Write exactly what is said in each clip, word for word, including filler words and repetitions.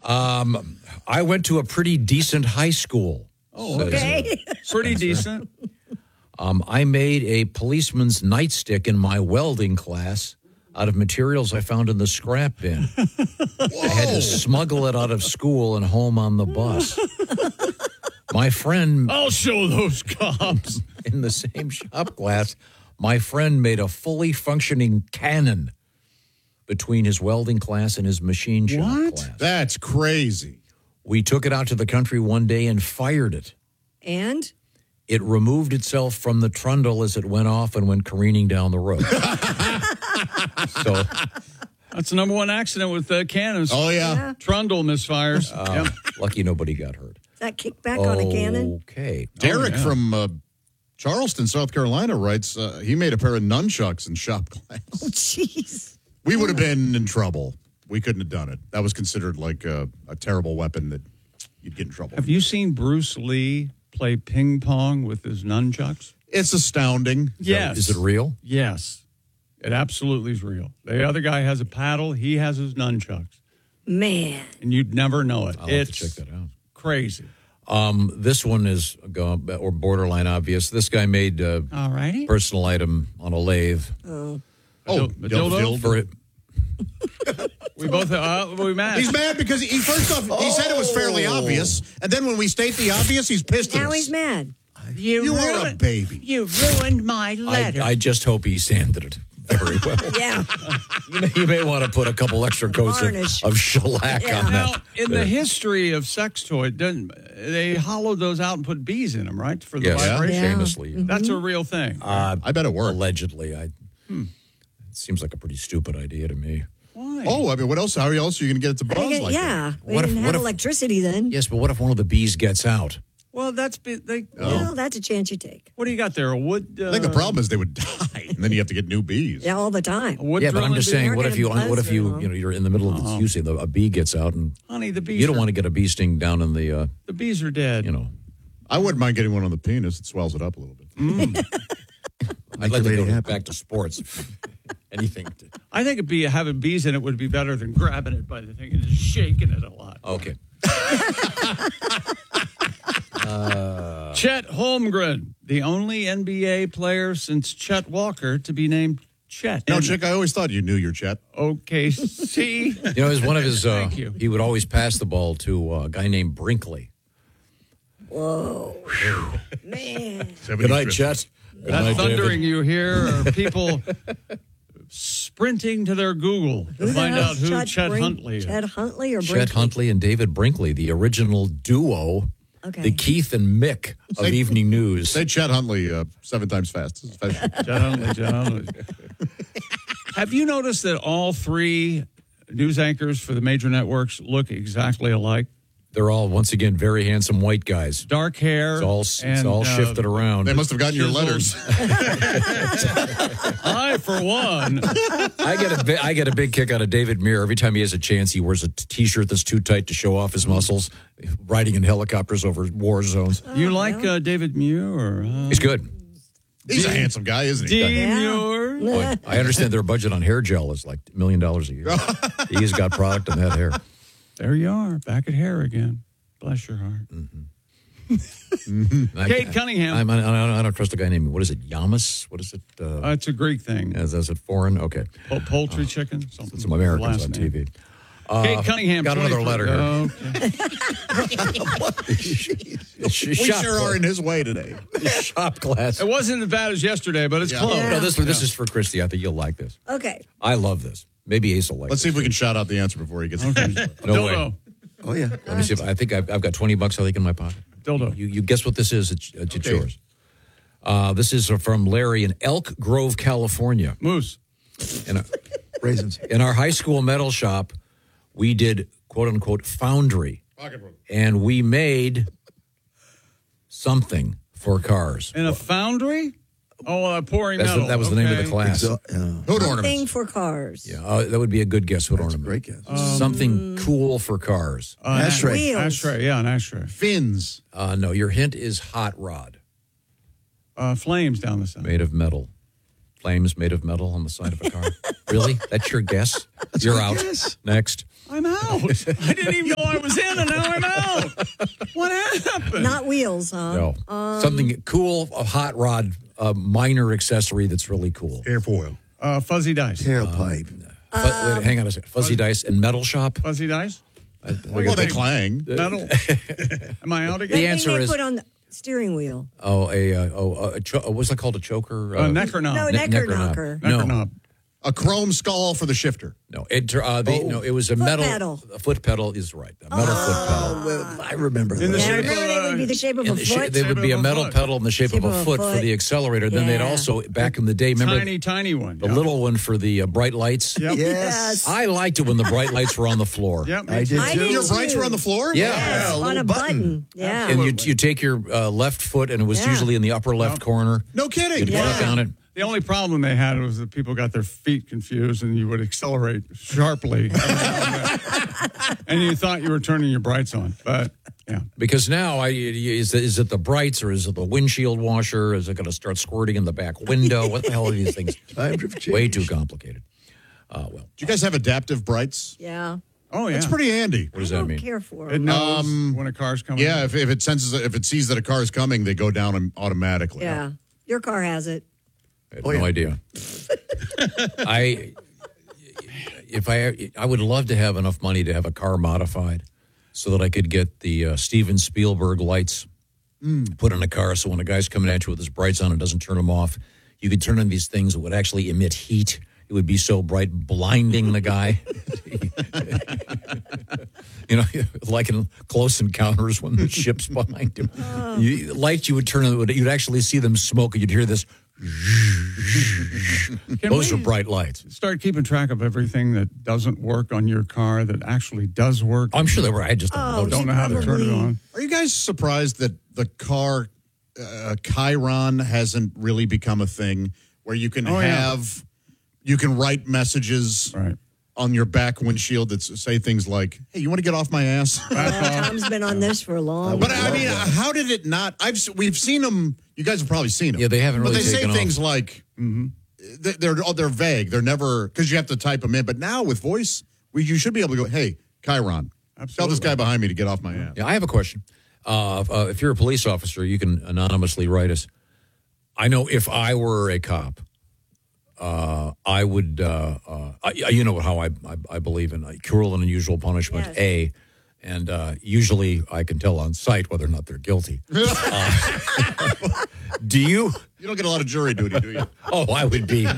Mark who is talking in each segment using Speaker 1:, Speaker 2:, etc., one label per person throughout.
Speaker 1: Um, I went to a pretty decent high school.
Speaker 2: Oh, okay. Pretty decent.
Speaker 1: Um, I made a policeman's nightstick in my welding class out of materials I found in the scrap bin. I had to smuggle it out of school and home on the bus. My friend...
Speaker 2: I'll show those cops.
Speaker 1: In the same shop class, my friend made a fully functioning cannon between his welding class and his machine shop
Speaker 3: what?
Speaker 1: class.
Speaker 3: That's crazy.
Speaker 1: We took it out to the country one day and fired it.
Speaker 4: And?
Speaker 1: It removed itself from the trundle as it went off and went careening down the road. So
Speaker 2: that's the number one accident with uh, cannons.
Speaker 3: Oh, yeah.
Speaker 4: yeah.
Speaker 2: Trundle misfires.
Speaker 1: Uh,
Speaker 2: yep.
Speaker 1: Lucky nobody got hurt.
Speaker 4: That kickback on a cannon?
Speaker 1: Okay.
Speaker 3: Derek
Speaker 2: oh, yeah.
Speaker 3: from uh, Charleston, South Carolina writes, uh, he made a pair of nunchucks in shop class.
Speaker 4: Oh, jeez.
Speaker 3: We would have been in trouble. We couldn't have done it. That was considered like a, a terrible weapon that you'd get in trouble.
Speaker 2: Have you seen Bruce Lee play ping pong with his nunchucks?
Speaker 3: It's astounding.
Speaker 2: Yes.
Speaker 1: Is it real?
Speaker 2: Yes. It absolutely is real. The other guy has a paddle. He has his nunchucks.
Speaker 4: Man.
Speaker 2: And you'd never know it.
Speaker 1: I'll
Speaker 2: it's
Speaker 1: have to check that out.
Speaker 2: Crazy.
Speaker 1: Um, this one is uh, or borderline obvious. This guy made a
Speaker 2: All righty.
Speaker 1: personal item on a lathe.
Speaker 4: Oh.
Speaker 3: Oh,
Speaker 2: A dildo?
Speaker 1: For it.
Speaker 2: We both uh, we matched.
Speaker 3: He's mad because he first off he said it was fairly obvious, and then when we state the obvious, he's pissed at
Speaker 4: Now
Speaker 3: us.
Speaker 4: he's mad.
Speaker 2: You,
Speaker 3: You are a
Speaker 2: ruined,
Speaker 3: baby.
Speaker 2: you ruined my
Speaker 1: I,
Speaker 2: letter.
Speaker 1: I just hope he sanded it very well.
Speaker 4: Yeah.
Speaker 1: You may, you may want to put a couple extra coats of,
Speaker 4: Varnish.
Speaker 1: of shellac
Speaker 4: Yeah.
Speaker 1: on
Speaker 2: now,
Speaker 1: that.
Speaker 2: in the history of sex toy, doesn't they hollowed those out and put bees in them, right? For the
Speaker 1: Yes,
Speaker 2: vibration.
Speaker 4: Yeah.
Speaker 1: famously.
Speaker 2: That's a real thing.
Speaker 1: Uh,
Speaker 3: I bet it worked.
Speaker 1: allegedly, I. It seems like a pretty stupid idea to me.
Speaker 2: Why?
Speaker 3: Oh, I mean, what else? How else are you going to get it to buzz like
Speaker 4: yeah. We
Speaker 1: What if-
Speaker 4: didn't
Speaker 1: what
Speaker 4: have
Speaker 1: if-
Speaker 4: electricity then.
Speaker 1: Yes, but what if one of the bees gets out?
Speaker 2: Well, that's be- they.
Speaker 4: Well, that's a chance you take.
Speaker 2: What do you got there? A wood? Uh,
Speaker 3: that? I think the problem is they would die, and then you have to get new bees.
Speaker 4: Yeah, all the time.
Speaker 2: A wood
Speaker 1: Yeah, but I'm
Speaker 2: drilling
Speaker 1: just
Speaker 2: bee?
Speaker 1: saying,
Speaker 4: aren't
Speaker 1: what if
Speaker 4: gonna
Speaker 1: you,
Speaker 4: buzz
Speaker 1: what if
Speaker 4: very
Speaker 1: you,
Speaker 4: long.
Speaker 1: you know, you're in the middle of
Speaker 2: Uh-huh.
Speaker 1: the you see the, a bee gets out, and
Speaker 2: Honey, the bees.
Speaker 1: you don't
Speaker 2: are,
Speaker 1: want to get a bee sting down in the, uh,
Speaker 2: The bees are dead.
Speaker 1: you know.
Speaker 3: I wouldn't mind getting one on the penis. It swells it up a little bit.
Speaker 1: I'd like to
Speaker 5: lady
Speaker 1: go
Speaker 5: happy.
Speaker 1: back to sports. Anything. To,
Speaker 2: I think it'd be having bees in it would be better than grabbing it by the thing and just shaking it a lot.
Speaker 1: okay.
Speaker 2: Chet Holmgren, the only N B A player since Chet Walker to be named Chet.
Speaker 3: No,
Speaker 2: And
Speaker 3: Chick, I always thought you knew your Chet.
Speaker 2: O K C.
Speaker 1: You know, as one of his, uh,
Speaker 2: Thank you.
Speaker 1: he would always pass the ball to uh, a guy named Brinkley.
Speaker 4: Whoa. Man.
Speaker 1: Good night, Chet. Good
Speaker 2: That
Speaker 1: night,
Speaker 2: thundering
Speaker 1: David.
Speaker 2: you hear are people sprinting to their Google to
Speaker 4: Who the
Speaker 2: find
Speaker 4: hell's
Speaker 2: out who
Speaker 4: Chet
Speaker 2: Chet
Speaker 4: Brink-
Speaker 2: Huntley is.
Speaker 4: Chet Huntley or
Speaker 1: Chet
Speaker 4: Brinkley?
Speaker 1: Huntley and David Brinkley, the original duo,
Speaker 4: Okay.
Speaker 1: the Keith and Mick of
Speaker 3: Say-
Speaker 1: Evening News.
Speaker 3: Say Chet Huntley uh, seven times fast.
Speaker 2: Chet Huntley, Chet Huntley. Have you noticed that all three news anchors for the major networks look exactly alike?
Speaker 1: They're all, once again, very handsome white guys.
Speaker 2: Dark hair.
Speaker 1: It's all, it's
Speaker 2: and,
Speaker 1: all
Speaker 2: uh,
Speaker 1: shifted around.
Speaker 3: They must have gotten your
Speaker 2: Chiseled.
Speaker 3: letters.
Speaker 2: I, for one,
Speaker 1: I get a bi- I get a big kick out of David Muir every time he has a chance. He wears a t- t-shirt that's too tight to show off his muscles, riding in helicopters over war zones.
Speaker 2: you like uh, David Muir? Or, uh,
Speaker 1: He's good.
Speaker 3: He's a handsome guy, isn't he?
Speaker 2: D.
Speaker 4: Yeah.
Speaker 2: Muir?
Speaker 1: Boy, I understand their budget on hair gel is like a million dollars a year. He's got product in that hair.
Speaker 2: There you are, back at hair again. Bless your heart.
Speaker 1: I-
Speaker 2: Kate Cunningham.
Speaker 1: I'm, I, don't, I don't trust a guy named, what is it, Yamas? What is it? Uh,
Speaker 2: Uh, it's a Greek thing.
Speaker 1: is, is it foreign? Okay.
Speaker 2: Po- Poultry chicken? Something.
Speaker 1: Some Americans
Speaker 2: Last
Speaker 1: on
Speaker 2: name.
Speaker 1: T V.
Speaker 2: Kate Cunningham.
Speaker 1: got another
Speaker 2: twenty-three
Speaker 1: letter
Speaker 2: Okay.
Speaker 1: Sh-
Speaker 3: We
Speaker 1: shop
Speaker 3: sure are in his way today.
Speaker 1: class. Shop class.
Speaker 2: It wasn't as bad as yesterday, but it's
Speaker 3: Yeah.
Speaker 2: close.
Speaker 4: Yeah.
Speaker 1: No, this, this is for Christy. I think you'll like this.
Speaker 4: Okay.
Speaker 1: I love this. Maybe Ace will like
Speaker 3: Let's see if we can shout out the answer before he gets
Speaker 2: Okay.
Speaker 1: No
Speaker 2: Dildo.
Speaker 1: way.
Speaker 5: Oh, yeah.
Speaker 1: Let me see if I think I've, I've got twenty bucks, I think, in my pocket.
Speaker 2: Dildo.
Speaker 1: You, you guess what this is? It's, it's
Speaker 3: Okay.
Speaker 1: yours. Uh, this is from Larry in Elk Grove, California.
Speaker 2: Moose.
Speaker 1: In, a,
Speaker 5: Raisins.
Speaker 1: in our high school metal shop, we did quote unquote foundry, and we made something for cars.
Speaker 2: In a foundry? Oh, uh, pouring
Speaker 1: That's the,
Speaker 2: metal.
Speaker 1: that was the name of the
Speaker 2: Okay.
Speaker 1: class.
Speaker 5: So, yeah.
Speaker 3: Hood
Speaker 4: Thing
Speaker 3: ornaments.
Speaker 4: for cars.
Speaker 1: Yeah, uh, that would be a good guess. Hood
Speaker 5: That's a
Speaker 1: ornament.
Speaker 5: great guess.
Speaker 1: Something cool for cars.
Speaker 2: Uh, an
Speaker 5: Ashtray.
Speaker 4: Wheels.
Speaker 2: Ashtray, yeah, an ashtray.
Speaker 3: Fins.
Speaker 1: Uh, no, your hint is hot rod,
Speaker 2: Uh, flames down the side.
Speaker 1: made of metal. Flames made of metal on the side of a car. Really? That's your guess? You're
Speaker 5: a
Speaker 1: out.
Speaker 5: guess.
Speaker 1: Next.
Speaker 2: I'm out. I didn't even know I was in, and now I'm out. What happened?
Speaker 4: Not wheels, huh?
Speaker 1: No. Something cool, a hot rod, a minor accessory that's really cool.
Speaker 3: Airfoil.
Speaker 2: Uh, fuzzy dice.
Speaker 5: Tailpipe.
Speaker 1: Fu- wait, hang on a second. Fuzzy dice and metal shop.
Speaker 2: Fuzzy dice?
Speaker 3: Well, they clang.
Speaker 2: Metal? Am I out
Speaker 1: The
Speaker 2: again?
Speaker 4: Thing
Speaker 1: answer
Speaker 4: they
Speaker 1: is
Speaker 4: put on the steering wheel.
Speaker 1: oh a uh, oh a cho- what's that called, a choker?
Speaker 2: Uh, neck or knob?
Speaker 4: No,
Speaker 1: Ne-
Speaker 4: neck
Speaker 1: neck
Speaker 4: or
Speaker 1: or knob.
Speaker 4: knocker.
Speaker 2: Neck
Speaker 1: No.
Speaker 2: or knob?
Speaker 3: A chrome skull for the shifter.
Speaker 1: No, it uh, the, no, it was a
Speaker 4: Foot
Speaker 1: metal
Speaker 4: pedal.
Speaker 1: A foot pedal is right. A metal foot pedal.
Speaker 5: Well, I remember
Speaker 2: In the
Speaker 5: that.
Speaker 4: Yeah,
Speaker 2: shape
Speaker 4: remember
Speaker 2: of,
Speaker 4: they would be
Speaker 2: uh,
Speaker 4: the shape of
Speaker 1: In
Speaker 4: a
Speaker 1: the shape-
Speaker 4: foot.
Speaker 1: there would be
Speaker 2: Shape
Speaker 1: a
Speaker 2: of a
Speaker 1: metal
Speaker 2: foot.
Speaker 1: pedal in the shape,
Speaker 4: Shape
Speaker 1: of a foot, for the accelerator. Then they'd
Speaker 4: Yeah.
Speaker 1: also, back in the day, remember
Speaker 2: Tiny, tiny one.
Speaker 1: the
Speaker 2: Yep.
Speaker 1: little one for the uh, bright lights?
Speaker 2: Yep.
Speaker 5: Yes.
Speaker 1: I liked it when the bright lights were on the floor.
Speaker 2: Yep.
Speaker 5: I did
Speaker 4: I
Speaker 5: too.
Speaker 4: did
Speaker 3: Your
Speaker 4: too.
Speaker 3: brights were on the floor?
Speaker 1: Yeah.
Speaker 4: Yes,
Speaker 5: a
Speaker 4: on
Speaker 5: little
Speaker 4: a
Speaker 5: button.
Speaker 4: button. Yeah.
Speaker 1: And you you take your uh, left foot, and it was
Speaker 4: Yeah.
Speaker 1: usually in the upper left corner.
Speaker 3: No kidding.
Speaker 1: You'd
Speaker 4: Yeah.
Speaker 1: click on it.
Speaker 2: The only problem they had was that people got their feet confused and you would accelerate sharply. And you thought you were turning your brights on. But, yeah.
Speaker 1: Because now, I, is, it, is it the brights or is it the windshield washer? Is it going to start squirting in the back window? What the hell are these things?
Speaker 5: Times have changed.
Speaker 1: Way too complicated. Uh, well,
Speaker 3: Do you guys have adaptive brights?
Speaker 4: Yeah.
Speaker 2: Oh, yeah.
Speaker 3: That's pretty handy.
Speaker 1: what does
Speaker 4: I
Speaker 1: that
Speaker 4: don't
Speaker 1: mean?
Speaker 4: care for
Speaker 2: It
Speaker 4: them.
Speaker 2: knows
Speaker 3: Um,
Speaker 2: when a car's coming.
Speaker 3: Yeah, if, if it senses, if it sees that a car is coming, they go down automatically.
Speaker 4: Yeah. Your car has it.
Speaker 1: I have
Speaker 5: Oh,
Speaker 1: no
Speaker 5: yeah.
Speaker 1: idea. I if I I would love to have enough money to have a car modified so that I could get the uh, Steven Spielberg lights put in a car, so when a guy's coming at you with his brights on and doesn't turn them off, you could turn on these things that would actually emit heat. It would be so bright, blinding the guy. You know, like in Close Encounters when the ship's behind him. You, lights you would turn on, you'd actually see them smoke, and you'd hear this.
Speaker 2: Can
Speaker 1: Those
Speaker 2: we
Speaker 1: are bright lights.
Speaker 2: start keeping track of everything that doesn't work on your car that actually does work?
Speaker 1: I'm sure they were. I just don't
Speaker 4: Oh,
Speaker 1: know.
Speaker 2: don't know how to turn it
Speaker 4: Probably.
Speaker 2: on.
Speaker 3: Are you guys surprised that the car uh, Chiron hasn't really become a thing where you can
Speaker 2: Oh, yeah.
Speaker 3: have, you can write messages
Speaker 2: Right.
Speaker 3: on your back windshield that s- say things like, "Hey, you want to get off my ass?"
Speaker 4: Yeah, Tom's been on this for a long
Speaker 3: But
Speaker 4: time.
Speaker 3: I mean, how did it not? I've s- we've seen them. You guys have probably seen them.
Speaker 1: Yeah, they haven't
Speaker 3: But
Speaker 1: really
Speaker 3: they say
Speaker 1: taken off.
Speaker 3: things like they- they're oh, they're vague. They're never because you have to type them in. But now with voice, we, you should be able to go, "Hey, Chiron, tell this
Speaker 2: Absolutely.
Speaker 3: guy behind me to get off my ass."
Speaker 1: Yeah, I have a question. Uh, if, uh, if you're a police officer, you can anonymously write us. I know if I were a cop, uh, I would, uh, uh, I, you know how I, I, I believe in uh, cruel and unusual punishment,
Speaker 4: Yes.
Speaker 1: A. And uh, usually I can tell on sight whether or not they're guilty. Uh, do you?
Speaker 3: You don't get a lot of jury duty, do you?
Speaker 1: Oh, I would be.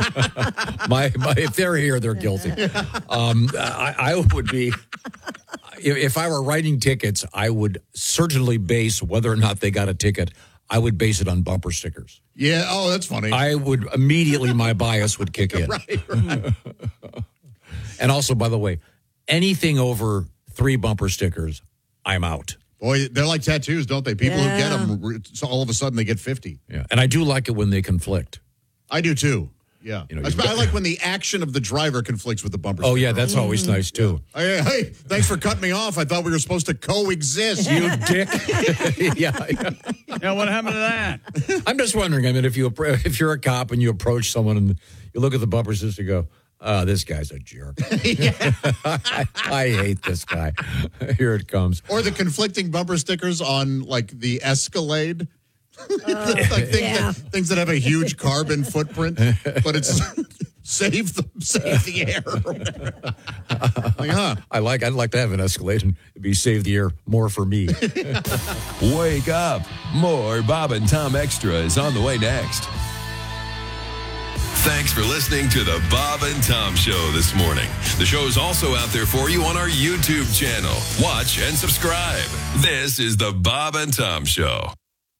Speaker 1: my, my, if they're here, they're guilty. Um, I, I would be. If, if I were writing tickets, I would certainly base whether or not they got a ticket. I would base it on bumper stickers.
Speaker 3: Yeah. Oh, that's funny.
Speaker 1: I would immediately, my bias would kick in.
Speaker 3: right, right.
Speaker 1: And also, by the way, anything over three bumper stickers, I'm out.
Speaker 3: Boy, they're like tattoos, don't they? People
Speaker 4: Yeah.
Speaker 3: who get them, so all of a sudden they get fifty.
Speaker 1: Yeah, and I do like it when they conflict.
Speaker 3: I do too. Yeah.
Speaker 1: You know,
Speaker 3: I,
Speaker 1: you've got-
Speaker 3: I like when the action of the driver conflicts with the bumper.
Speaker 1: Oh
Speaker 3: sticker.
Speaker 1: yeah, that's always nice too.
Speaker 3: Hey, hey, thanks for cutting me off. I thought we were supposed to coexist.
Speaker 1: You dick. yeah, yeah.
Speaker 2: Yeah, what happened to that?
Speaker 1: I'm just wondering. I mean, if you appro- if you're a cop and you approach someone and you look at the bumper sticker, go, "Oh, this guy's a jerk." I, I hate this guy. Here it comes.
Speaker 3: Or the conflicting bumper stickers on like the Escalade. like things,
Speaker 4: yeah.
Speaker 3: that, things that have a huge carbon footprint, but it's save the save the air. like, huh?
Speaker 1: I like. I'd like to have an Escalade and it'd be save the air more for me.
Speaker 6: Wake up. More Bob and Tom Extra is on the way next. Thanks for listening to the Bob and Tom Show this morning. The show is also out there for you on our YouTube channel. Watch and subscribe. This is the Bob and Tom Show.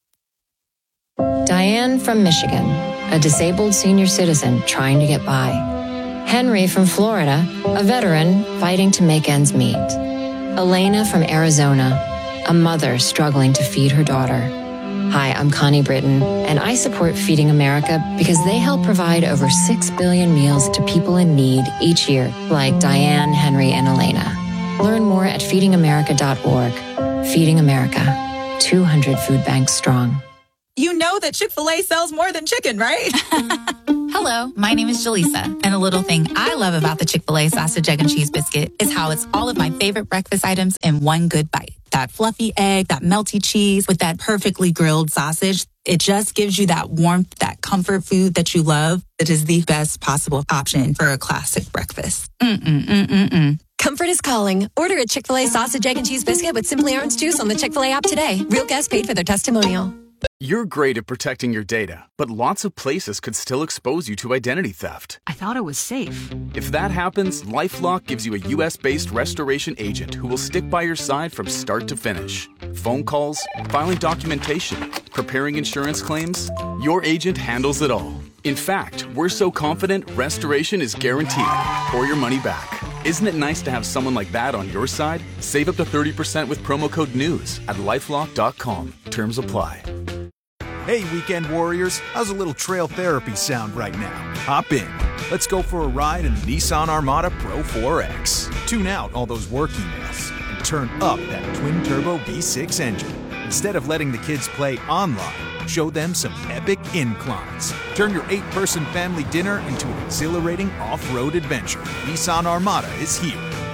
Speaker 7: Diane from Michigan, a disabled senior citizen trying to get by. Henry from Florida, a veteran fighting to make ends meet. Elena from Arizona, a mother struggling to feed her daughter. Hi, I'm Connie Britton, and I support Feeding America because they help provide over six billion meals to people in need each year, like Diane, Henry, and Elena. Learn more at feeding america dot org. Feeding America, two hundred food banks strong.
Speaker 8: You know that Chick-fil-A sells more than chicken, right?
Speaker 5: Hello, my name is Jaleesa, and a little thing I love about the Chick-fil-A sausage, egg, and cheese biscuit is how it's all of my favorite breakfast items in one good bite. That fluffy egg, that melty cheese with that perfectly grilled sausage. It just gives you that warmth, that comfort food that you love. It is the best possible option for a classic breakfast. Mm-mm-mm-mm-mm.
Speaker 8: Comfort is calling. Order a Chick-fil-A sausage, egg, and cheese biscuit with Simply Orange Juice on the Chick-fil-A app today. Real guests paid for their testimonial.
Speaker 9: You're great at protecting your data, but lots of places could still expose you to identity theft.
Speaker 10: I thought it was safe.
Speaker 9: If that happens, LifeLock gives you a U S-based restoration agent who will stick by your side from start to finish. Phone calls, filing documentation, preparing insurance claims, your agent handles it all. In fact, we're so confident restoration is guaranteed or your money back. Isn't it nice to have someone like that on your side? Save up to thirty percent with promo code NEWS at lifelock dot com. Terms apply.
Speaker 11: Hey, weekend warriors, how's a little trail therapy sound right now? Hop in. Let's go for a ride in the Nissan Armada Pro four X. Tune out all those work emails and turn up that twin-turbo V six engine. Instead of letting the kids play online, show them some epic inclines. Turn your eight-person family dinner into an exhilarating off-road adventure. Nissan Armada is here.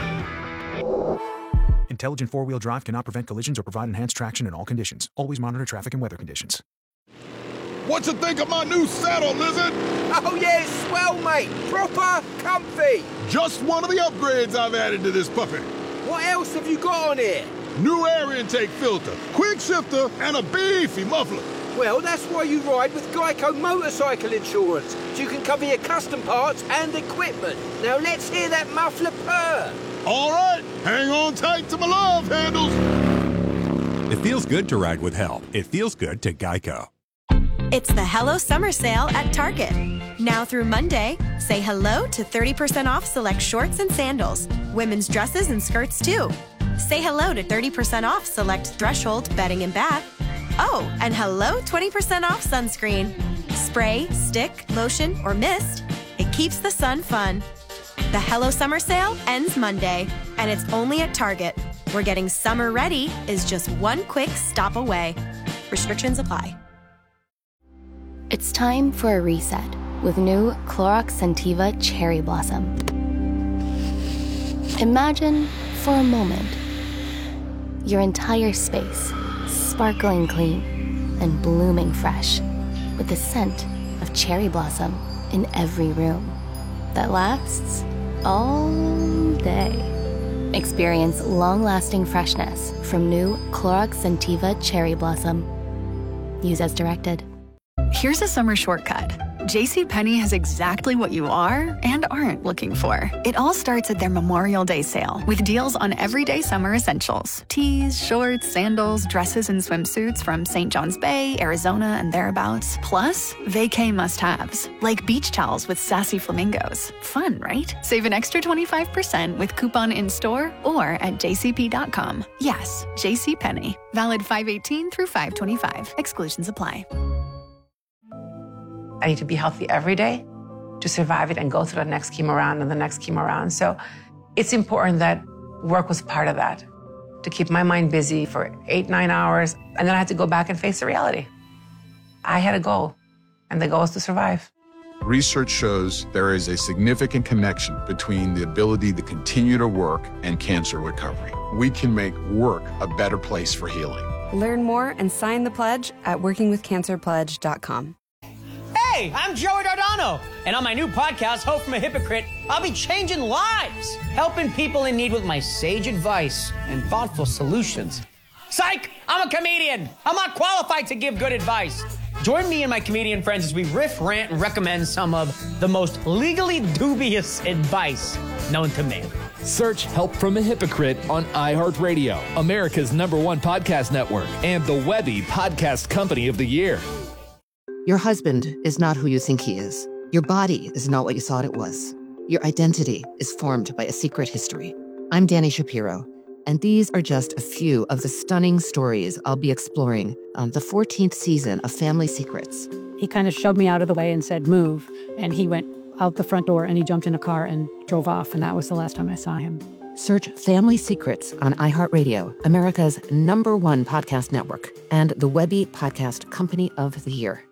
Speaker 11: Intelligent four-wheel drive cannot prevent collisions or provide enhanced traction in all conditions. Always monitor traffic and weather conditions.
Speaker 12: What you think of my new saddle, Lizard?
Speaker 13: Oh yeah, it's swell, mate. Proper comfy.
Speaker 12: Just one of the upgrades I've added to this puppy.
Speaker 13: What else have you got on here?
Speaker 12: New air intake filter, quick shifter, and a beefy muffler.
Speaker 13: Well, that's why you ride with Geico Motorcycle Insurance, so you can cover your custom parts and equipment. Now let's hear that muffler purr.
Speaker 12: All right, hang on tight to my love handles.
Speaker 14: It feels good to ride with help. It feels good to Geico.
Speaker 15: It's the Hello Summer Sale at Target. Now through Monday, say hello to thirty percent off select shorts and sandals, women's dresses and skirts too. Say hello to thirty percent off select Threshold bedding and bath. Oh, and hello twenty percent off sunscreen. Spray, stick, lotion, or mist. It keeps the sun fun. The Hello Summer Sale ends Monday, and it's only at Target, where getting summer ready is just one quick stop away. Restrictions apply.
Speaker 16: It's time for a reset with new Clorox Scentiva Cherry Blossom. Imagine, for a moment, your entire space sparkling clean and blooming fresh with the scent of cherry blossom in every room that lasts all day. Experience long-lasting freshness from new Clorox Scentiva Cherry Blossom. Use as directed.
Speaker 10: Here's a summer shortcut. JCPenney has exactly what you are and aren't looking for. It all starts at their Memorial Day sale with deals on everyday summer essentials. Tees, shorts, sandals, dresses, and swimsuits from Saint John's Bay, Arizona, and thereabouts. Plus, vacay must-haves, like beach towels with sassy flamingos. Fun, right? Save an extra twenty-five percent with coupon in-store or at j c p dot com. Yes, JCPenney. Valid five eighteen through five twenty-five. Exclusions apply.
Speaker 17: I need to be healthy every day to survive it and go through the next chemo round and the next chemo round. So it's important that work was part of that, to keep my mind busy for eight, nine hours. And then I had to go back and face the reality. I had a goal, and the goal is to survive.
Speaker 18: Research shows there is a significant connection between the ability to continue to work and cancer recovery. We can make work a better place for healing.
Speaker 19: Learn more and sign the pledge at working with cancer pledge dot com.
Speaker 20: Hey, I'm Joey Dardano, and on my new podcast, Hope from a Hypocrite, I'll be changing lives, helping people in need with my sage advice and thoughtful solutions. Psych! I'm a comedian. I'm not qualified to give good advice. Join me and my comedian friends as we riff, rant, and recommend some of the most legally dubious advice known to man.
Speaker 21: Search Help from a Hypocrite on iHeartRadio, America's number one podcast network, and the Webby Podcast Company of the Year.
Speaker 22: Your husband is not who you think he is. Your body is not what you thought it was. Your identity is formed by a secret history. I'm Danny Shapiro, and these are just a few of the stunning stories I'll be exploring on the fourteenth season of Family Secrets.
Speaker 23: He kind of shoved me out of the way and said, move. And he went out the front door and he jumped in a car and drove off. And that was the last time I saw him.
Speaker 22: Search Family Secrets on iHeartRadio, America's number one podcast network, and the Webby Podcast Company of the Year.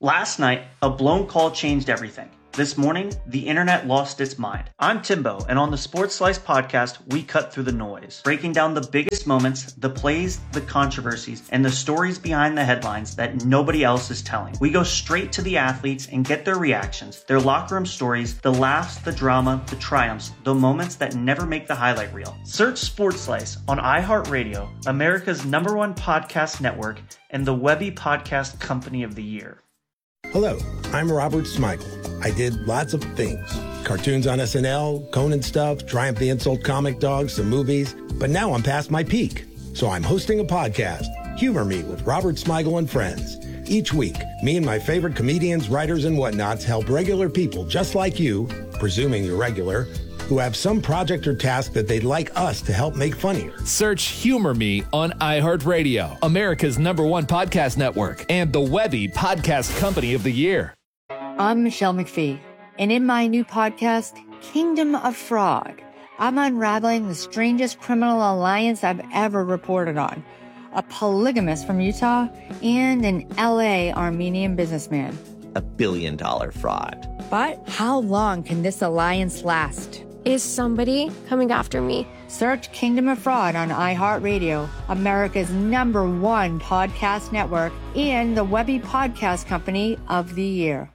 Speaker 2: Last night, a blown call changed everything. This morning, the internet lost its mind. I'm Timbo, and on the Sports Slice podcast, we cut through the noise, breaking down the biggest moments, the plays, the controversies, and the stories behind the headlines that nobody else is telling. We go straight to the athletes and get their reactions, their locker room stories, the laughs, the drama, the triumphs, the moments that never make the highlight reel. Search Sports Slice on iHeartRadio, America's number one podcast network, and the Webby Podcast Company of the Year.
Speaker 3: Hello, I'm Robert Smigel. I did lots of things. Cartoons on S N L, Conan stuff, Triumph the Insult comic dogs, some movies. But now I'm past my peak. So I'm hosting a podcast, Humor Me with Robert Smigel and Friends. Each week, me and my favorite comedians, writers, and whatnots help regular people just like you, presuming you're regular, who have some project or task that they'd like us to help make funnier.
Speaker 21: Search Humor Me on iHeartRadio, America's number one podcast network, and the Webby Podcast Company of the Year.
Speaker 4: I'm Michelle McPhee, and in my new podcast, Kingdom of Fraud, I'm unraveling the strangest criminal alliance I've ever reported on. A polygamist from Utah and an L A Armenian businessman.
Speaker 24: A billion dollar fraud.
Speaker 4: But how long can this alliance last?
Speaker 25: Is somebody coming after me?
Speaker 4: Search Kingdom of Fraud on iHeartRadio, America's number one podcast network, and the Webby Podcast Company of the Year.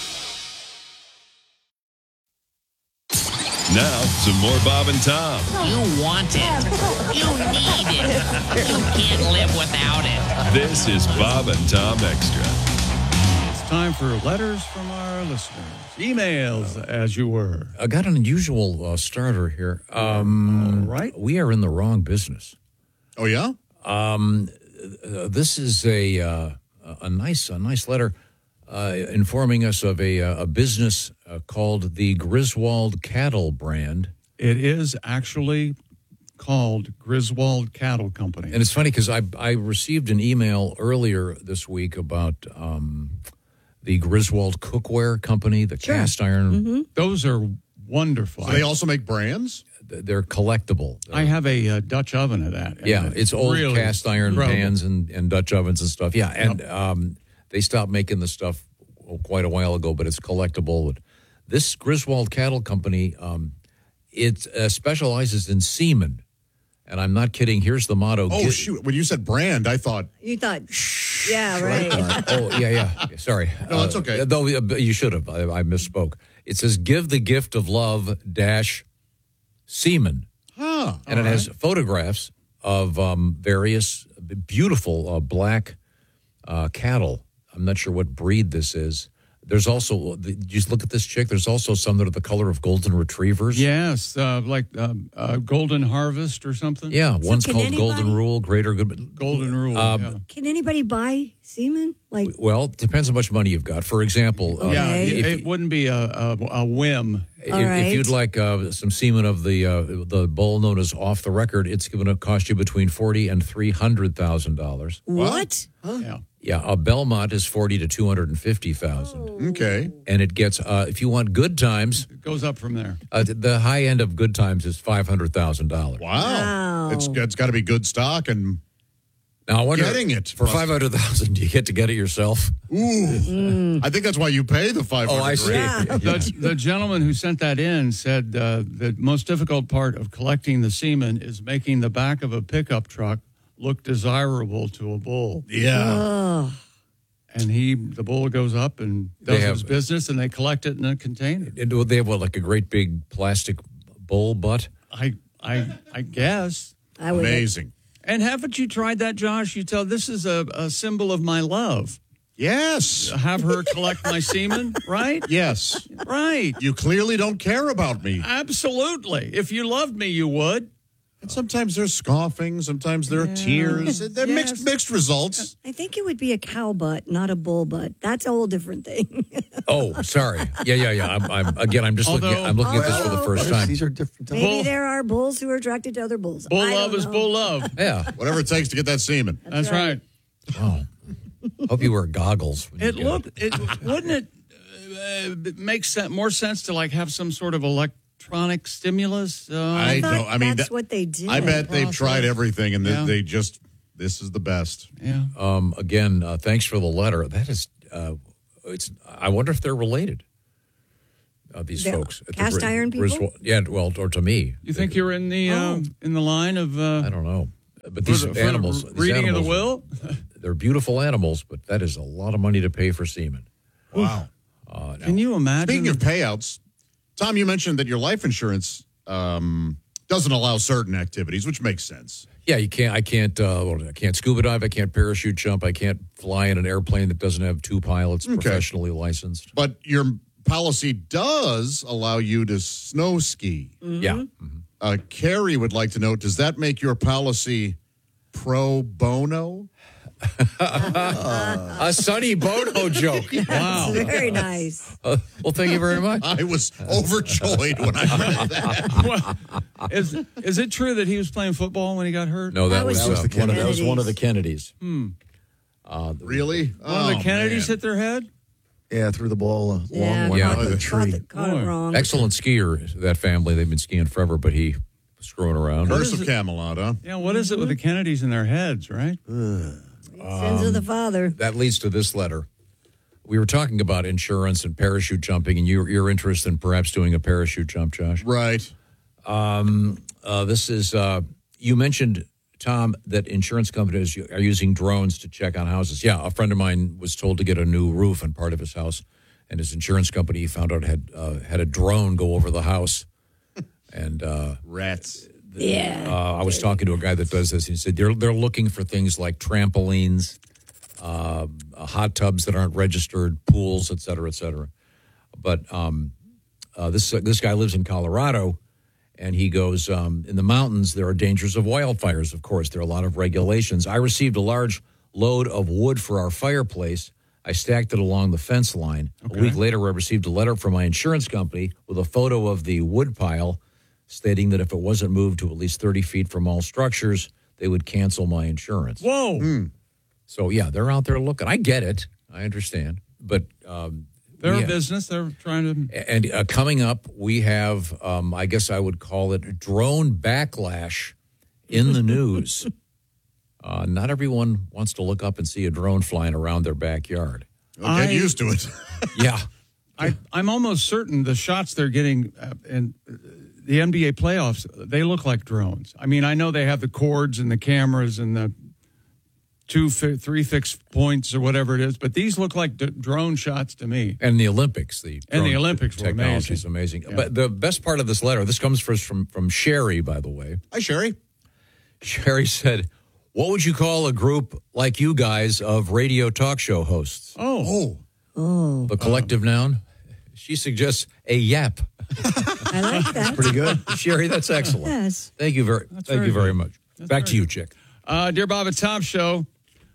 Speaker 6: Now, some more Bob and Tom.
Speaker 26: You want it. You need it. You can't live without it.
Speaker 6: This is Bob and Tom Extra.
Speaker 27: It's time for letters from our listeners. Emails, as you were.
Speaker 1: I got an unusual uh, starter here. Um,
Speaker 27: All right.
Speaker 1: We are in the wrong business.
Speaker 12: Oh, yeah?
Speaker 1: Um, uh, this is a uh, a nice a nice letter uh, informing us of a, a business uh, called the Griswold Cattle Brand.
Speaker 27: It is actually called Griswold Cattle Company.
Speaker 1: And it's funny because I, I received an email earlier this week about um, the Griswold Cookware Company, the
Speaker 27: Sure.
Speaker 1: cast iron.
Speaker 27: Mm-hmm. Those are wonderful.
Speaker 12: So they also make brands?
Speaker 1: They're collectible.
Speaker 27: I have a uh, Dutch oven of that.
Speaker 1: Yeah, it's old
Speaker 27: really
Speaker 1: cast iron
Speaker 27: incredible.
Speaker 1: pans and, and Dutch ovens and stuff. Yeah, and
Speaker 27: Yep.
Speaker 1: um, they stopped making the stuff quite a while ago, but it's collectible. This Griswold Cattle Company, um, it uh, specializes in semen. And I'm not kidding. Here's the motto.
Speaker 12: Oh,
Speaker 1: Get-
Speaker 12: shoot. When you said brand, I thought...
Speaker 28: You thought, yeah, right.
Speaker 1: oh, yeah, yeah. Sorry.
Speaker 12: No, it's okay.
Speaker 1: Uh, though uh, you should have. I, I misspoke. It says, give the gift of love dash semen.
Speaker 12: Huh.
Speaker 1: And it has photographs of um, various beautiful uh, black uh, cattle. I'm not sure what breed this is. There's also, just look at this chick. There's also some that are the color of golden retrievers.
Speaker 27: Yes, uh, like uh, uh, Golden Harvest or something.
Speaker 1: Yeah,
Speaker 28: So
Speaker 1: one's
Speaker 28: can
Speaker 1: called
Speaker 28: anybody-
Speaker 1: Golden Rule, Greater Good.
Speaker 27: Golden Rule.
Speaker 1: Um,
Speaker 27: yeah.
Speaker 28: Can anybody buy semen? Like,
Speaker 1: Well, it depends how much money you've got. For example, uh,
Speaker 27: Yeah,
Speaker 1: if,
Speaker 27: it, it wouldn't be a, a, a whim.
Speaker 1: if,
Speaker 28: All
Speaker 1: if
Speaker 28: right.
Speaker 1: you'd like uh, some semen of the uh, the bull known as off the record, it's going to cost you between forty and three hundred thousand dollars.
Speaker 28: what?
Speaker 27: Yeah.
Speaker 1: Yeah, a Belmont is forty to two hundred and fifty thousand.
Speaker 12: Okay.
Speaker 1: And it gets, uh, if you want good times,
Speaker 27: It goes up from there.
Speaker 1: uh, the high end of good times is five hundred thousand dollars.
Speaker 12: Wow.
Speaker 28: Wow.
Speaker 12: It's, it's got to be good stock and...
Speaker 1: Now, I wonder,
Speaker 12: Getting it
Speaker 1: for
Speaker 12: must-
Speaker 1: five hundred thousand, do you get to get it yourself?
Speaker 12: Ooh. I think that's why you pay the five hundred.
Speaker 1: Oh, I see.
Speaker 12: grand.
Speaker 1: Yeah.
Speaker 27: The, the gentleman who sent that in said uh, the most difficult part of collecting the semen is making the back of a pickup truck look desirable to a bull.
Speaker 12: Yeah.
Speaker 28: Oh.
Speaker 27: And he, the bull goes up and
Speaker 1: They
Speaker 27: does
Speaker 1: have-
Speaker 27: his business, and they collect it in a container.
Speaker 1: And they have, what, like a great big plastic bull butt?
Speaker 27: I, I, I guess.
Speaker 28: I would.
Speaker 12: Amazing.
Speaker 27: And haven't you tried that, Josh? You tell this is a, a symbol of my love.
Speaker 12: Yes.
Speaker 27: Have her collect my semen, right?
Speaker 12: Yes.
Speaker 27: Right.
Speaker 12: You clearly don't care about me.
Speaker 27: Absolutely. If you loved me, you would.
Speaker 12: And sometimes they're scoffing. Sometimes there are tears. They're
Speaker 27: Yes.
Speaker 12: mixed mixed results.
Speaker 28: I think it would be a cow butt, not a bull butt. That's a whole different thing.
Speaker 1: Oh, sorry. Yeah, yeah, yeah. I'm, I'm again. I'm just looking. At,
Speaker 27: Although-
Speaker 1: I'm looking at this for the first time.
Speaker 29: These are different.
Speaker 28: Maybe
Speaker 27: Bull-
Speaker 28: there are bulls who are attracted to other bulls.
Speaker 27: Bull
Speaker 28: I
Speaker 27: love
Speaker 28: don't
Speaker 27: is
Speaker 28: know.
Speaker 27: bull love.
Speaker 1: Yeah.
Speaker 12: Whatever it takes to get that semen.
Speaker 27: That's right.
Speaker 1: Oh. Hope you wear goggles. when you
Speaker 27: It
Speaker 1: get
Speaker 27: looked. It wouldn't it uh, it make sen- more sense to like have some sort of electronic stimulus? Uh,
Speaker 12: I
Speaker 28: thought
Speaker 12: don't. I mean,
Speaker 28: that's
Speaker 12: that-
Speaker 28: what they did.
Speaker 12: I bet they've
Speaker 27: Process.
Speaker 12: tried everything, and they-
Speaker 27: Yeah.
Speaker 12: they just this is the best.
Speaker 27: yeah.
Speaker 1: Um, again, uh, thanks for the letter. That is uh, it's. I wonder if they're related. Uh, these
Speaker 28: They're
Speaker 1: folks, at the
Speaker 28: cast
Speaker 1: Brit-
Speaker 28: iron people?
Speaker 1: Griswold- yeah, well, or to me,
Speaker 27: You think you're in the
Speaker 28: Oh.
Speaker 27: um, in the line of? Uh,
Speaker 1: I don't know. But
Speaker 27: for
Speaker 1: these
Speaker 27: the- for the
Speaker 1: animals,
Speaker 27: re-
Speaker 1: these
Speaker 27: reading
Speaker 1: animals
Speaker 27: of the will.
Speaker 1: are- they're beautiful animals, but that is a lot of money to pay for semen.
Speaker 5: Wow.
Speaker 1: Uh,
Speaker 27: Can you imagine?
Speaker 5: Speaking of payouts, Tom, you mentioned that your life insurance um, doesn't allow certain activities, which makes sense.
Speaker 1: Yeah, you can't. I can't. Uh, well, I can't scuba dive. I can't parachute jump. I can't fly in an airplane that doesn't have two pilots
Speaker 5: Okay.
Speaker 1: professionally licensed.
Speaker 5: But your policy does allow you to snow ski.
Speaker 1: Yeah.
Speaker 5: Uh, Carrie would like to know, does that make your policy pro bono?
Speaker 1: A Sonny Bono joke.
Speaker 28: That's very nice.
Speaker 1: Uh, well, thank you very much.
Speaker 5: I was overjoyed when I read that.
Speaker 27: is is it true that he was playing football when he got hurt?
Speaker 1: No, that,
Speaker 28: That
Speaker 1: was,
Speaker 28: was
Speaker 1: uh,
Speaker 28: the
Speaker 1: one of that was
Speaker 28: Kennedys.
Speaker 1: one of the Kennedys.
Speaker 27: Hmm.
Speaker 1: Uh,
Speaker 5: Really?
Speaker 27: One of the
Speaker 5: Oh,
Speaker 27: Kennedys
Speaker 5: man.
Speaker 27: hit their head.
Speaker 7: Yeah, threw the ball a
Speaker 28: Yeah,
Speaker 7: long way
Speaker 1: Yeah.
Speaker 7: up
Speaker 28: caught,
Speaker 7: the
Speaker 28: the,
Speaker 7: tree.
Speaker 28: caught, the, caught it
Speaker 27: Boy.
Speaker 28: wrong.
Speaker 1: Excellent skier, that family. They've been skiing forever, but he was screwing around.
Speaker 5: Curse of Camelot, huh?
Speaker 27: Yeah, what is it with the Kennedys in their heads, right?
Speaker 28: Sins of the father.
Speaker 1: That leads to this letter. We were talking about insurance and parachute jumping, and you, you're interested in perhaps doing a parachute jump, Josh.
Speaker 5: Right.
Speaker 1: Um, uh, this is, uh, you mentioned, Tom, that insurance companies are using drones to check on houses. Yeah, a friend of mine was told to get a new roof on part of his house, and his insurance company found out had uh, had a drone go over the house. And uh,
Speaker 5: Rats.
Speaker 28: Yeah.
Speaker 1: uh, I was talking to a guy that does this. He said they're they're looking for things like trampolines, uh, hot tubs that aren't registered, pools, et cetera, et cetera. But um, uh, this uh, this guy lives in Colorado. And he goes, um, in the mountains, there are dangers of wildfires, of course. There are a lot of regulations. I received a large load of wood for our fireplace. I stacked it along the fence line.
Speaker 27: Okay.
Speaker 1: A week later, I received a letter from my insurance company with a photo of the wood pile stating that if it wasn't moved to at least thirty feet from all structures, they would cancel my insurance.
Speaker 27: Whoa.
Speaker 1: So, yeah, they're out there looking. I get it. I understand. But um,
Speaker 27: They're
Speaker 1: we-
Speaker 27: a business. They're trying to.
Speaker 1: and uh, coming up, we have, um, I guess I would call it drone backlash in the news. Uh, not everyone wants to look up and see a drone flying around their backyard.
Speaker 5: Well, get
Speaker 27: I-
Speaker 5: used to it.
Speaker 1: Yeah.
Speaker 27: I, I'm almost certain the shots they're getting uh, in the N B A playoffs, they look like drones. I mean, I know they have the cords and the cameras and the two, fi- three fixed points or whatever it is, but these look like d- drone shots to me.
Speaker 1: And the Olympics. The
Speaker 27: And the
Speaker 1: drone
Speaker 27: Olympics were
Speaker 1: technology is amazing.
Speaker 27: Yeah.
Speaker 1: But the best part of this letter, this comes first from, from Sherry, by the way.
Speaker 5: Hi, Sherry.
Speaker 1: Sherry said, what would you call a group like you guys of radio talk show hosts?
Speaker 27: Oh.
Speaker 5: Oh.
Speaker 28: Oh,
Speaker 1: The collective noun? She suggests a yap.
Speaker 28: I like that.
Speaker 7: Pretty good.
Speaker 1: Sherry, that's excellent.
Speaker 28: Yes.
Speaker 1: Thank you very, thank
Speaker 27: very
Speaker 1: you very
Speaker 27: good.
Speaker 1: much.
Speaker 27: That's
Speaker 1: Back
Speaker 27: very
Speaker 1: to you, Chick.
Speaker 27: Uh, Dear Bob and Tom Show,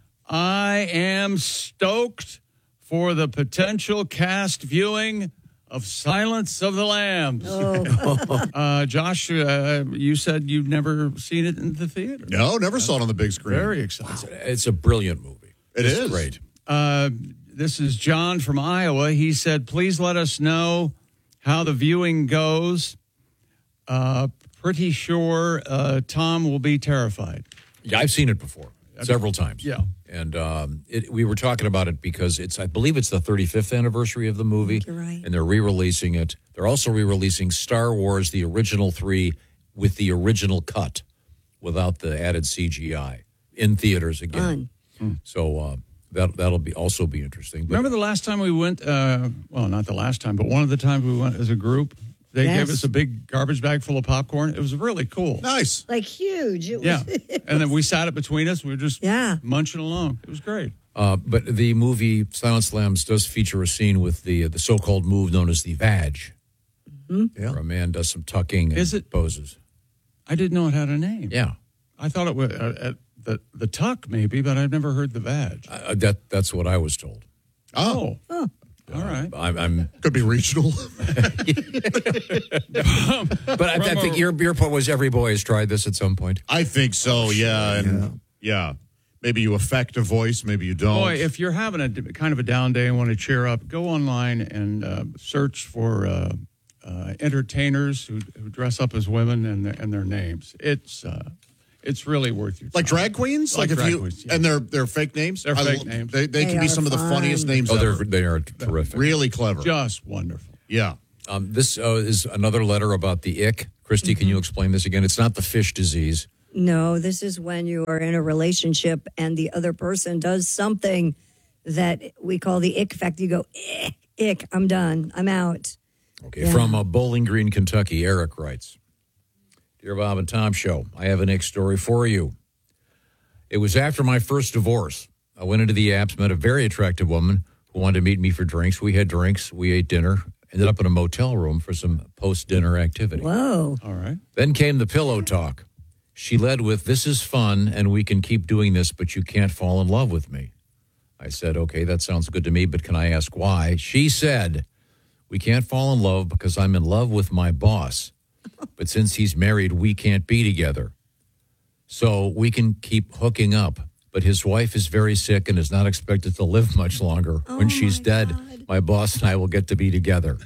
Speaker 27: I am stoked for the potential cast viewing of Silence of the Lambs.
Speaker 28: Oh.
Speaker 27: uh, Josh, uh, you said you've never seen it in the theater.
Speaker 5: No, never saw it on the big screen.
Speaker 27: Very excited.
Speaker 1: It's a brilliant movie.
Speaker 5: It
Speaker 1: it's
Speaker 5: is.
Speaker 1: great.
Speaker 27: Uh, this is John from Iowa. He said, please let us know how the viewing goes. Uh, pretty sure uh, Tom will be terrified.
Speaker 1: Yeah, I've seen it before, several times.
Speaker 27: Yeah.
Speaker 1: And um, it, we were talking about it because it's, I believe it's the thirty-fifth anniversary of the movie.
Speaker 28: You're right.
Speaker 1: And they're re-releasing it. They're also re-releasing Star Wars, the original three, with the original cut, without the added C G I, in theaters again.
Speaker 28: Fun.
Speaker 1: So uh, that, that'll be also be interesting. But
Speaker 27: Remember the last time we went, uh, well, not the last time, but one of the times we went as a group, they
Speaker 28: Yes.
Speaker 27: gave us a big garbage bag full of popcorn. It was really cool.
Speaker 5: Nice.
Speaker 28: Like huge. It
Speaker 27: Yeah.
Speaker 28: was,
Speaker 27: And then we sat it between us. We were just
Speaker 28: Yeah.
Speaker 27: munching along. It was great.
Speaker 1: Uh, but the movie Silence of the Lambs does feature a scene with the the so-called move known as the vag,
Speaker 28: Mm-hmm.
Speaker 1: where a man does some tucking and
Speaker 27: Is it-
Speaker 1: poses.
Speaker 27: I didn't know it had a name.
Speaker 1: Yeah,
Speaker 27: I thought it was uh, at the, the tuck, maybe, but I've never heard the vag.
Speaker 1: uh, that that's what I was told.
Speaker 27: Oh.
Speaker 28: oh.
Speaker 27: All right.
Speaker 1: I'm, I'm
Speaker 5: Could be regional.
Speaker 1: but I, I think your your point was every boy has tried this at some point.
Speaker 5: I think so, yeah. And yeah. Maybe you affect a voice, maybe you don't.
Speaker 27: Boy, if you're having a d- kind of a down day and want to cheer up, go online and uh, search for uh, uh, entertainers who, who dress up as women and their, and their names. It's uh, It's really worth your time.
Speaker 5: Like drag queens?
Speaker 27: Like
Speaker 5: Like, if
Speaker 27: drag
Speaker 5: you
Speaker 27: queens, yeah.
Speaker 5: and they're they're fake names?
Speaker 27: They're
Speaker 5: I
Speaker 27: fake
Speaker 5: lo-
Speaker 27: names.
Speaker 5: They, they,
Speaker 27: They
Speaker 5: can be
Speaker 27: are
Speaker 5: some of the
Speaker 27: fun.
Speaker 5: funniest names
Speaker 1: Oh,
Speaker 5: ever.
Speaker 1: they're, they are terrific.
Speaker 5: Really clever.
Speaker 27: Just wonderful.
Speaker 5: Yeah.
Speaker 1: Um, this uh, is another letter about the ick. Christy, can you explain this again? It's not the fish disease.
Speaker 28: No, this is when you are in a relationship and the other person does something that we call the ick factor. You go, ick, ick, I'm done. I'm out.
Speaker 1: Okay,
Speaker 28: Yeah.
Speaker 1: from uh, Bowling Green, Kentucky, Eric writes, Dear Bob and Tom Show, I have an ick story for you. It was after my first divorce. I went into the apps, met a very attractive woman who wanted to meet me for drinks. We had drinks. We ate dinner. Ended up in a motel room for some post-dinner activity.
Speaker 28: Whoa.
Speaker 27: All right.
Speaker 1: Then came the pillow talk. She led with, this is fun, and we can keep doing this, but you can't fall in love with me. I said, okay, that sounds good to me, but can I ask why? She said, we can't fall in love because I'm in love with my boss. But since he's married, we can't be together. So we can keep hooking up. But his wife is very sick and is not expected to live much longer.
Speaker 28: Oh
Speaker 1: when she's dead, my boss and I will get to be together.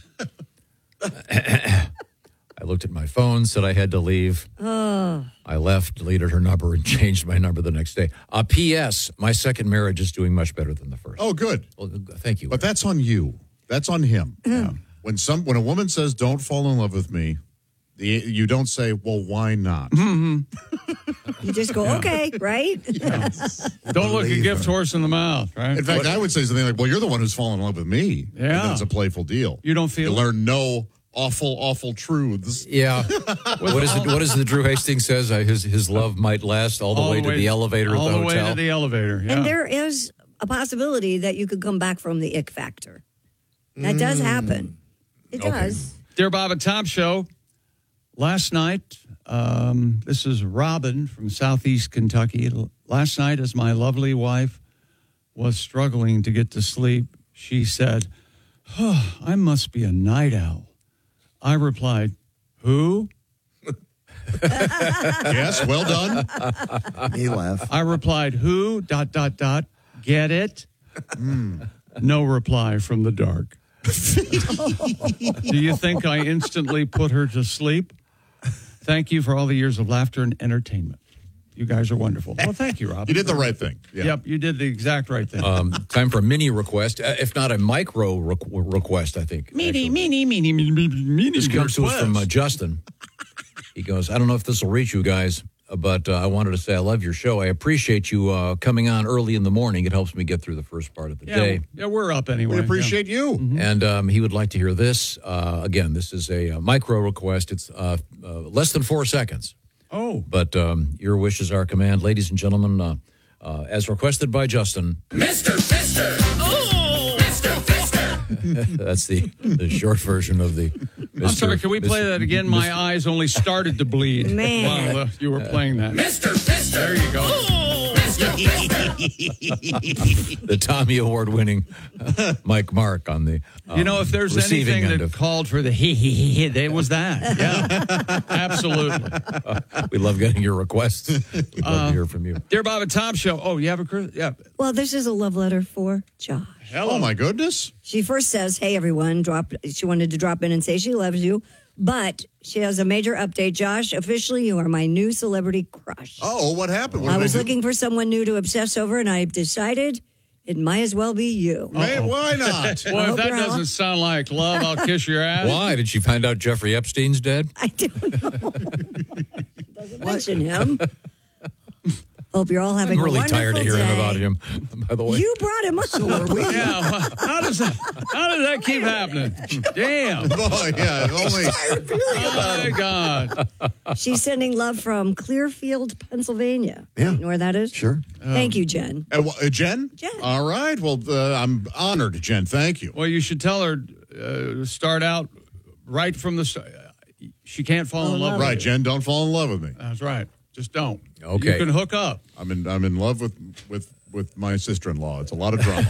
Speaker 1: I looked at my phone, said I had to leave.
Speaker 28: Oh.
Speaker 1: I left, deleted her number, and changed my number the next day. Uh, P S. My second marriage is doing much better than the first.
Speaker 5: Oh, good.
Speaker 1: Well, thank you.
Speaker 5: But that's on you. That's on him. Yeah. When some when a woman says, "Don't fall in love with me," the, you don't say, "Well, why not?"
Speaker 28: You just go, okay, right?
Speaker 27: Don't look a gift horse in the mouth, right?
Speaker 5: In fact, I would say something like, "Well, you're the one who's fallen in love with me." And
Speaker 27: Yeah.
Speaker 5: then it's a playful deal.
Speaker 27: You don't feel
Speaker 5: You learn no awful, awful truths.
Speaker 1: Yeah. what is it? What is it? Drew Hastings says uh, his his love might last all the way to the elevator
Speaker 27: all
Speaker 1: at the
Speaker 27: the
Speaker 1: hotel.
Speaker 27: way to the elevator. Yeah.
Speaker 28: And there is a possibility that you could come back from the ick factor. That does happen. It
Speaker 27: Okay.
Speaker 28: does.
Speaker 27: Dear Bob and Tom Show, last night, um, this is Robin from Southeast Kentucky. L- Last night, as my lovely wife was struggling to get to sleep, she said, oh, I must be a night owl. I replied, who?
Speaker 5: Yes, well done.
Speaker 7: He laughed.
Speaker 27: I replied, who? Dot, dot, dot. Get it? Mm. No reply from the dark. Do you think I instantly put her to sleep? Thank you for all the years of laughter and entertainment. You guys are wonderful. Well, thank you, Rob.
Speaker 5: You did the right thing. Yeah.
Speaker 27: Yep, you did the exact right thing.
Speaker 1: Um, time for a mini request, uh, if not a micro requ- request, I think.
Speaker 27: Mini, mini, mini, mini, mini, mini.
Speaker 1: This comes to us
Speaker 27: request.
Speaker 1: from uh, Justin. He goes, I don't know if this will reach you guys, uh, but uh, I wanted to say I love your show. I appreciate you uh, coming on early in the morning. It helps me get through the first part of the
Speaker 27: yeah,
Speaker 1: day.
Speaker 27: yeah, we're up anyway.
Speaker 5: We appreciate you.
Speaker 1: And um, he would like to hear this. Uh, again, this is a, uh micro request. It's uh, uh, less than four seconds.
Speaker 27: Oh.
Speaker 1: But um, your wish is our command. Ladies and gentlemen, uh, uh, as requested by Justin.
Speaker 26: Mister Fister! Oh! Mister Fister!
Speaker 1: That's the, the short version of the.
Speaker 27: I'm sorry, can we play that again? My eyes only started to bleed
Speaker 28: Man.
Speaker 27: while uh, you were playing that.
Speaker 26: Mister Fister!
Speaker 27: There you go.
Speaker 26: Oh! Mister Fister!
Speaker 1: The Tommy Award winning Mike Mark on the. Um,
Speaker 27: You know, if there's
Speaker 1: receiving
Speaker 27: anything
Speaker 1: end
Speaker 27: that
Speaker 1: of-
Speaker 27: called for the he he he, he, it was that. Yeah, absolutely.
Speaker 1: we love getting your requests. We'd love to hear from you.
Speaker 27: Dear Bob and Tom Show. Oh, you have a Chris? Yeah.
Speaker 28: Well, this is a love letter for Josh.
Speaker 5: Oh, my goodness.
Speaker 28: She first says, hey, everyone, drop. She wanted to drop in and say she loves you, but she has a major update. Josh, officially, you are my new celebrity crush.
Speaker 5: Oh, what happened? What
Speaker 28: I
Speaker 5: did
Speaker 28: was
Speaker 5: do?
Speaker 28: looking for someone new to obsess over, and I decided it might as well be you.
Speaker 5: Hey, why not?
Speaker 27: Well, if
Speaker 28: hope
Speaker 27: that
Speaker 28: you're all-
Speaker 27: doesn't sound like love, I'll kiss your ass.
Speaker 1: Why? Did she find out Jeffrey Epstein's dead?
Speaker 28: I don't know. Doesn't mention him. Hope you're all having
Speaker 1: I'm
Speaker 28: a
Speaker 1: really
Speaker 28: wonderful
Speaker 1: tired of hearing
Speaker 28: day.
Speaker 1: about him, by the way.
Speaker 28: You brought him up.
Speaker 27: Yeah, how does that, how does that keep happening? Damn.
Speaker 5: Boy, yeah, only.
Speaker 27: Oh, my God.
Speaker 28: She's sending love from Clearfield, Pennsylvania.
Speaker 7: Yeah.
Speaker 28: You know where that is?
Speaker 7: Sure.
Speaker 28: Thank you, Jen.
Speaker 5: Uh, wh- uh, Jen?
Speaker 28: Jen.
Speaker 5: All right. Well, uh, I'm honored, Jen. Thank you.
Speaker 27: Well, you should tell her uh, start out right from the start. She can't fall in love with
Speaker 5: Right,
Speaker 27: you.
Speaker 5: Jen, don't fall in love with me.
Speaker 27: That's right. Just don't.
Speaker 1: Okay.
Speaker 27: You can hook up.
Speaker 5: I'm in I'm in love with with with my sister-in-law. It's a lot of drama.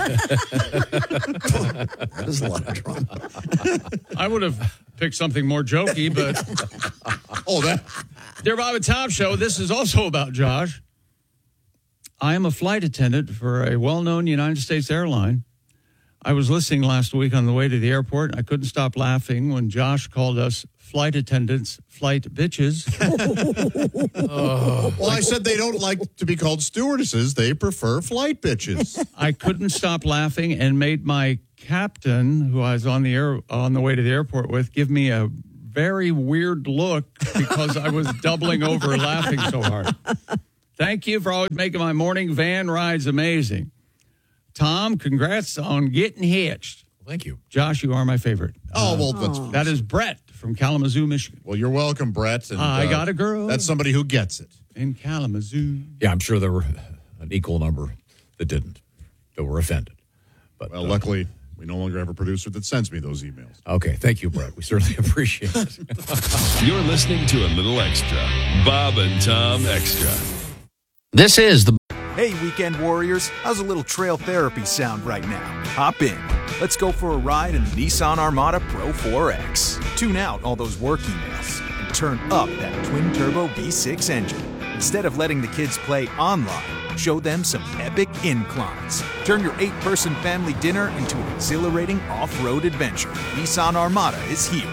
Speaker 7: That is a lot of drama.
Speaker 27: I would have picked something more jokey, but
Speaker 5: Oh, that
Speaker 27: Dear Bob and Tom Show, this is also about Josh. I am a flight attendant for a well-known United States airline. I was listening last week on the way to the airport. I couldn't stop laughing when Josh called us flight attendants flight bitches.
Speaker 5: oh. Well, I said they don't like to be called stewardesses. They prefer flight bitches.
Speaker 27: I couldn't stop laughing and made my captain, who I was on the air on the way to the airport with, give me a very weird look because I was doubling over laughing so hard. Thank you for always making my morning van rides amazing. Tom, congrats on getting hitched.
Speaker 1: Thank you.
Speaker 27: Josh, you are my favorite.
Speaker 5: Oh, well, that's,
Speaker 27: uh, that is Brett from Kalamazoo, Michigan.
Speaker 5: Well, you're welcome, Brett. And,
Speaker 27: I
Speaker 5: uh,
Speaker 27: got a girl.
Speaker 5: That's somebody who gets it.
Speaker 27: In Kalamazoo.
Speaker 1: Yeah, I'm sure there were an equal number that didn't, that were offended. But
Speaker 5: Well,
Speaker 1: uh,
Speaker 5: luckily, we no longer have a producer that sends me those emails.
Speaker 1: Okay, thank you, Brett. We certainly appreciate it.
Speaker 6: You're listening to a little extra. Bob and Tom Extra.
Speaker 8: This is the...
Speaker 9: Hey, weekend warriors. How's a little trail therapy sound right now? Hop in. Let's go for a ride in the Nissan Armada Pro four X. Tune out all those work emails and turn up that twin-turbo V six engine. Instead of letting the kids play online, show them some epic inclines. Turn your eight-person family dinner into an exhilarating off-road adventure. Nissan Armada is here.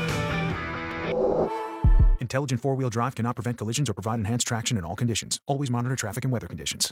Speaker 9: Intelligent four-wheel drive cannot prevent collisions or provide enhanced traction in all conditions. Always monitor traffic and weather conditions.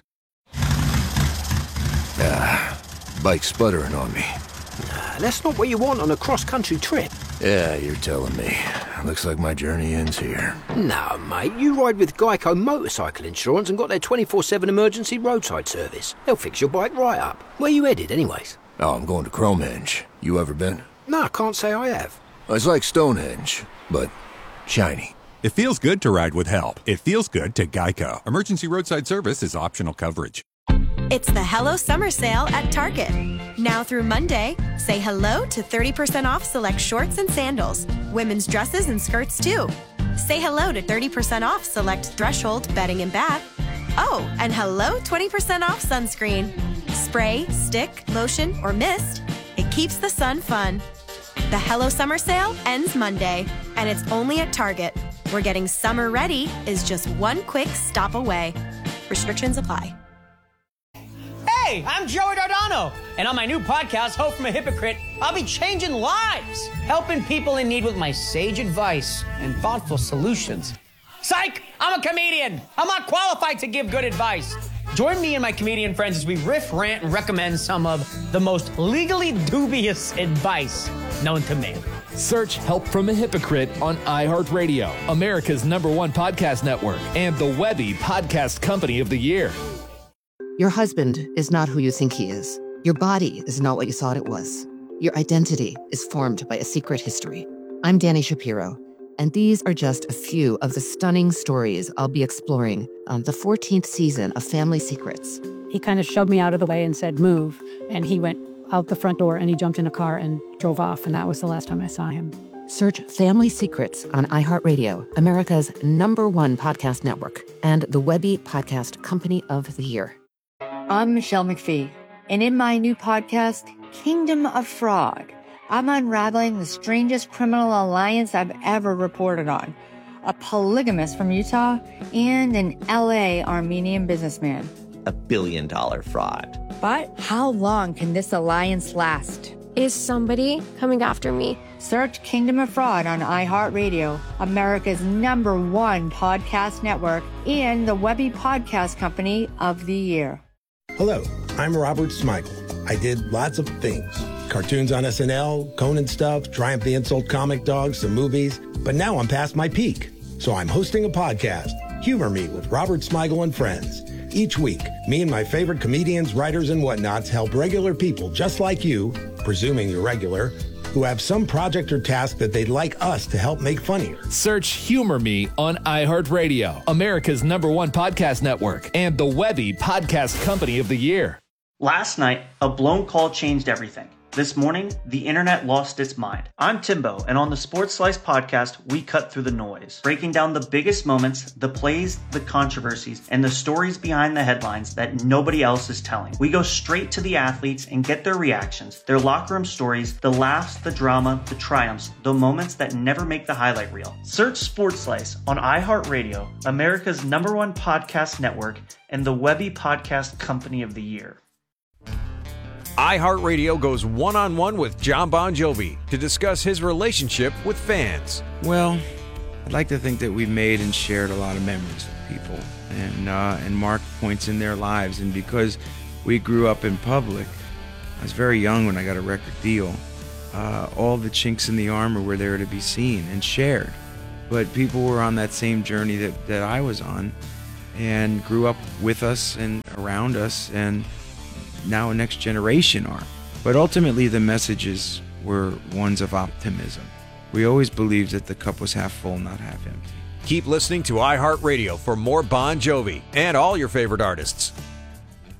Speaker 10: Ah, bike sputtering on me.
Speaker 11: Nah, that's not what you want on a cross-country trip.
Speaker 10: Yeah, you're telling me. Looks like my journey ends here.
Speaker 11: No, mate, you ride with Geico Motorcycle Insurance and got their twenty-four seven emergency roadside service. They'll fix your bike right up. Where you headed, anyways?
Speaker 10: Oh, I'm going to Cromenge. You ever been?
Speaker 11: No, I can't say I have.
Speaker 10: It's like Stonehenge, but shiny.
Speaker 13: It feels good to ride with help. It feels good to Geico. Emergency roadside service is optional coverage.
Speaker 14: It's the Hello Summer Sale at Target. Now through Monday, say hello to thirty percent off select shorts and sandals, women's dresses and skirts too. Say hello to thirty percent off select Threshold bedding and bath. Oh, and hello twenty percent off sunscreen. Spray, stick, lotion, or mist, it keeps the sun fun. The Hello Summer Sale ends Monday, and it's only at Target, where getting summer ready is just one quick stop away. Restrictions apply.
Speaker 20: Hey, I'm Joey Dardano, and on my new podcast, Hope from a Hypocrite, I'll be changing lives, helping people in need with my sage advice and thoughtful solutions. Psych! I'm a comedian. I'm not qualified to give good advice. Join me and my comedian friends as we riff, rant, and recommend some of the most legally dubious advice known to man.
Speaker 21: Search Help from a Hypocrite on iHeartRadio, America's number one podcast network, and the Webby Podcast Company of the Year.
Speaker 22: Your husband is not who you think he is. Your body is not what you thought it was. Your identity is formed by a secret history. I'm Danny Shapiro, and these are just a few of the stunning stories I'll be exploring on the fourteenth season of Family Secrets.
Speaker 23: He kind of shoved me out of the way and said, move. And he went out the front door and he jumped in a car and drove off. And that was the last time I saw him.
Speaker 22: Search Family Secrets on iHeartRadio, America's number one podcast network, and the Webby Podcast Company of the Year.
Speaker 4: I'm Michelle McPhee, and in my new podcast, Kingdom of Frog, I'm unraveling the strangest criminal alliance I've ever reported on. A polygamist from Utah and an L A Armenian businessman.
Speaker 24: A billion dollar fraud.
Speaker 4: But how long can this alliance last?
Speaker 25: Is somebody coming after me?
Speaker 4: Search Kingdom of Fraud on iHeartRadio, America's number one podcast network, and the Webby Podcast Company of the Year.
Speaker 3: Hello, I'm Robert Smigel. I did lots of things. Cartoons on S N L, Conan stuff, Triumph the Insult Comic Dogs, some movies. But now I'm past my peak. So I'm hosting a podcast, Humor Me with Robert Smigel and Friends. Each week, me and my favorite comedians, writers, and whatnots help regular people just like you, presuming you're regular, who have some project or task that they'd like us to help make funnier.
Speaker 21: Search Humor Me on iHeartRadio, America's number one podcast network, and the Webby Podcast Company of the Year.
Speaker 2: Last night, a blown call changed everything. This morning, the internet lost its mind. I'm Timbo, and on the Sports Slice podcast, we cut through the noise, breaking down the biggest moments, the plays, the controversies, and the stories behind the headlines that nobody else is telling. We go straight to the athletes and get their reactions, their locker room stories, the laughs, the drama, the triumphs, the moments that never make the highlight reel. Search Sports Slice on iHeartRadio, America's number one podcast network, and the Webby Podcast Company of the Year.
Speaker 12: iHeartRadio goes one-on-one with John Bon Jovi to discuss his relationship with fans.
Speaker 15: Well, I'd like to think that we've made and shared a lot of memories with people and, uh, and marked points in their lives. And because we grew up in public, I was very young when I got a record deal. Uh, all the chinks in the armor were there to be seen and shared. But people were on that same journey that, that I was on and grew up with us and around us, and now a next generation are. But ultimately the messages were ones of optimism. We always believed that the cup was half full, not half empty.
Speaker 12: Keep listening to iHeartRadio for more Bon Jovi and all your favorite artists.